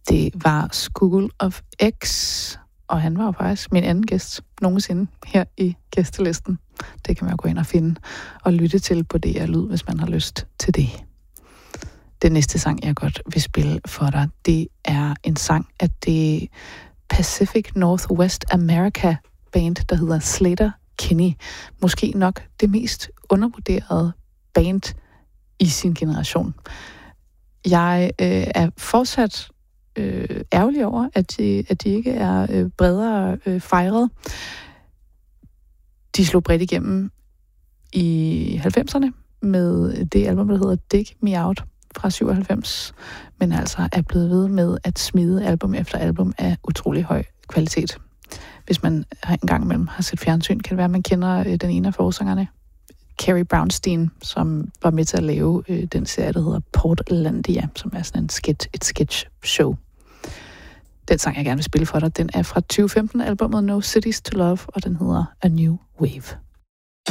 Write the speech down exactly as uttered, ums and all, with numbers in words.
Det var School of X, og han var jo faktisk min anden gæst nogensinde her i gæstelisten. Det kan man jo gå ind og finde og lytte til på D R Lyd, hvis man har lyst til det. Den næste sang, jeg godt vil spille for dig, det er en sang af det Pacific Northwest America band, der hedder Sleater-Kinney. Måske nok det mest undervurderede band i sin generation. Jeg øh, er fortsat øh, ærgerlig over, at de, at de ikke er øh, bredere øh, fejret. De slog bredt igennem i halvfemserne med det album, der hedder Dig Me Out fra syvoghalvfems, men altså er blevet ved med at smide album efter album af utrolig høj kvalitet. Hvis man en gang imellem har set fjernsyn, kan det være, at man kender den ene af forsangerne, Carrie Brownstein, som var med til at lave øh, den serie, der hedder Portlandia, som er sådan en sketch, et sketch show. Den sang, jeg gerne vil spille for dig, den er fra tyve femten-albummet No Cities to Love, og den hedder A New Wave.